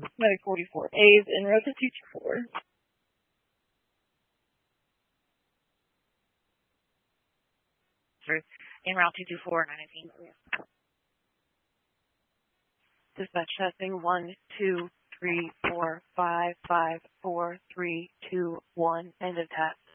Medic 44. A's in row to 224. In route 224, 919. Dispatch testing 1, 2, 3, 4, 5, 5, 4, 3, 2, 1. End of test.